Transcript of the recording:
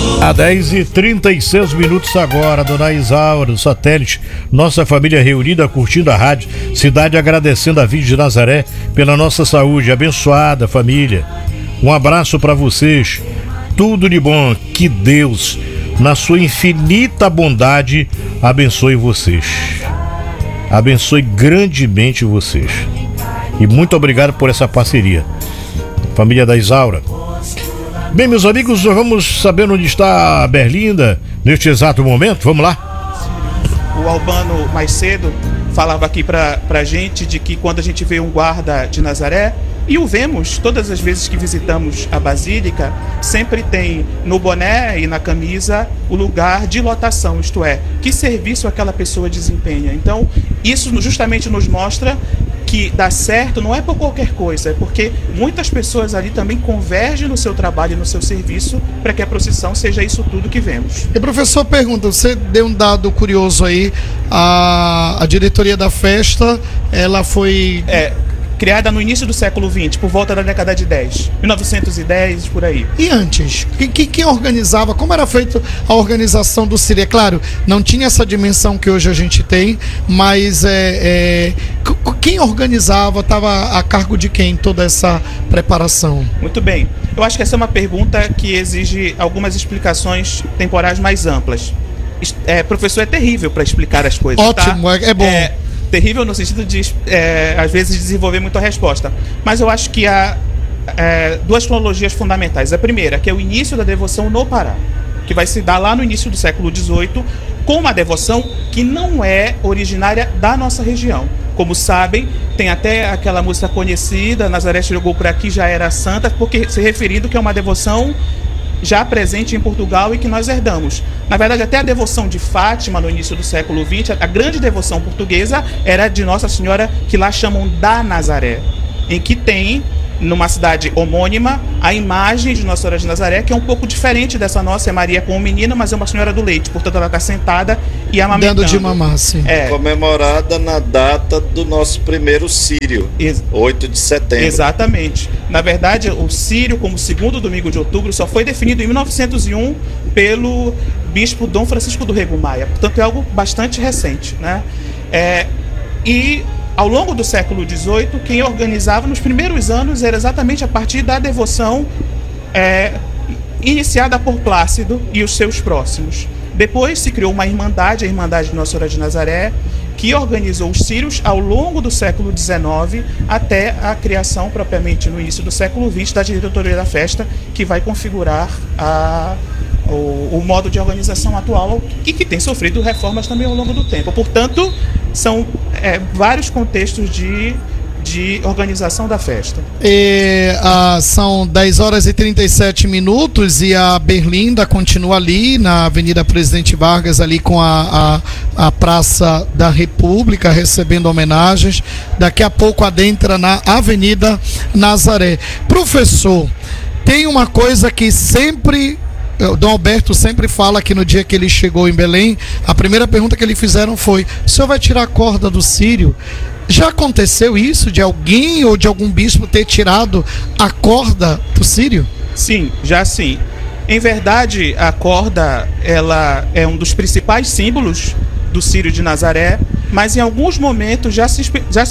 A 10h36 agora, dona Isaura, do Satélite, nossa família reunida curtindo a rádio, cidade agradecendo a Virgem de Nazaré pela nossa saúde, abençoada família. Um abraço para vocês, tudo de bom, que Deus, na sua infinita bondade, abençoe vocês. Abençoe grandemente vocês. E muito obrigado por essa parceria, família da Isaura. Bem, meus amigos, vamos saber onde está a Berlinda neste exato momento. Vamos lá. O Albano mais cedo falava aqui pra gente de que quando a gente vê um guarda de Nazaré, e o vemos todas as vezes que visitamos a Basílica, sempre tem no boné e na camisa o lugar de lotação, isto é, que serviço aquela pessoa desempenha. Então, isso justamente nos mostra que dá certo não é por qualquer coisa, é porque muitas pessoas ali também convergem no seu trabalho e no seu serviço para que a procissão seja isso tudo que vemos. E professor, pergunta, você deu um dado curioso aí, a diretoria da festa, ela foi... criada no início do século XX, por volta da década de 10, 1910, por aí. E antes? Quem organizava? Como era feita a organização do Círio? É claro, não tinha essa dimensão que hoje a gente tem, mas quem organizava, estava a cargo de quem toda essa preparação? Muito bem. Eu acho que essa é uma pergunta que exige algumas explicações temporais mais amplas. Professor é terrível para explicar as coisas. Ótimo, tá? É bom. Terrível no sentido de, às vezes, desenvolver muito a resposta. Mas eu acho que há duas cronologias fundamentais. A primeira, que é o início da devoção no Pará, que vai se dar lá no início do século XVIII, com uma devoção que não é originária da nossa região. Como sabem, tem até aquela música conhecida, Nazaré chegou por aqui, já era santa, porque se referindo que é uma devoção já presente em Portugal e que nós herdamos. Na verdade, até a devoção de Fátima, no início do século XX, a grande devoção portuguesa era de Nossa Senhora, que lá chamam da Nazaré, em que tem, numa cidade homônima, a imagem de Nossa Senhora de Nazaré, que é um pouco diferente dessa nossa, é Maria com o menino, mas é uma senhora do leite, portanto ela está sentada e amamentando. Dando de mamar, sim. Comemorada na data do nosso primeiro Círio, 8 de setembro. Exatamente. Na verdade, o Círio, como segundo domingo de outubro, só foi definido em 1901 pelo bispo Dom Francisco do Rego Maia, portanto é algo bastante recente, né? E ao longo do século XVIII, quem organizava nos primeiros anos era exatamente a partir da devoção iniciada por Plácido e os seus próximos. Depois se criou uma irmandade, a Irmandade de Nossa Senhora de Nazaré, que organizou os círios ao longo do século XIX até a criação, propriamente no início do século XX, da diretoria da festa, que vai configurar o modo de organização atual e que tem sofrido reformas também ao longo do tempo. Portanto, são vários contextos de organização da festa. São 10h37 e a Berlinda continua ali na Avenida Presidente Vargas, ali com a Praça da República, recebendo homenagens. Daqui a pouco adentra na Avenida Nazaré. Professor, tem uma coisa que sempre... O Dom Alberto sempre fala que no dia que ele chegou em Belém, a primeira pergunta que lhe fizeram foi: o senhor vai tirar a corda do Círio? Já aconteceu isso de alguém ou de algum bispo ter tirado a corda do Círio? Sim, já sim. Em verdade, a corda ela é um dos principais símbolos do Círio de Nazaré, mas em alguns momentos já se